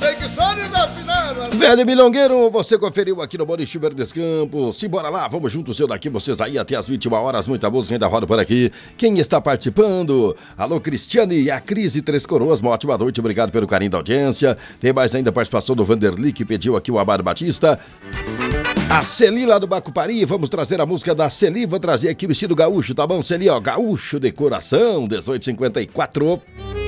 que só desafinar. Velho Milongueiro, você conferiu aqui no Boliche Verdes Campos. Simbora lá, vamos juntos, eu daqui, vocês aí até as 21 horas. Muita música ainda roda por aqui. Quem está participando? Alô, Cristiane, a Cris de Três Coroas. Uma ótima noite, obrigado pelo carinho da audiência. Tem mais ainda a participação do Vanderly, que pediu aqui o Amado Batista. A Celi lá do Bacupari, vamos trazer a música da Celi, vou trazer aqui o vestido gaúcho, tá bom, Celi, ó, gaúcho de coração, 1854.